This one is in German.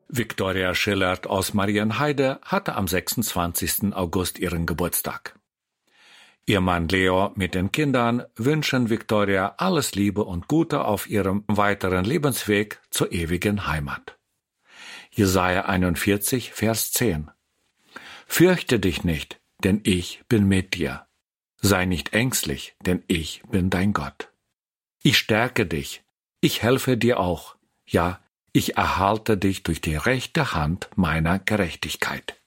Viktoria Schillert aus Marienheide hatte am 26. August ihren Geburtstag. Ihr Mann Leo mit den Kindern wünschen Viktoria alles Liebe und Gute auf ihrem weiteren Lebensweg zur ewigen Heimat. Jesaja 41, Vers 10. Fürchte dich nicht, denn ich bin mit dir. Sei nicht ängstlich, denn ich bin dein Gott. Ich stärke dich, ich helfe dir auch, ja, ich erhalte dich durch die rechte Hand meiner Gerechtigkeit.